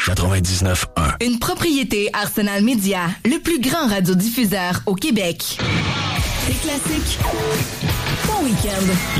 99.1. Une propriété Arsenal Média, le plus grand radiodiffuseur au Québec. Les classiques. Bon week-end.